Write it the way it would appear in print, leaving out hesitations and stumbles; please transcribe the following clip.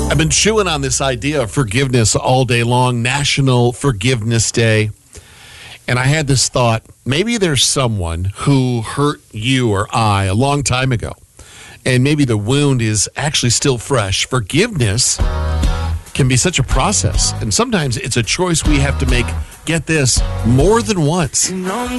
I've been chewing on this idea of forgiveness all day long, National Forgiveness Day. And I had this thought, maybe there's someone who hurt you or I a long time ago. And maybe the wound is actually still fresh. Forgiveness can be such a process. And sometimes it's a choice we have to make, get this, more than once.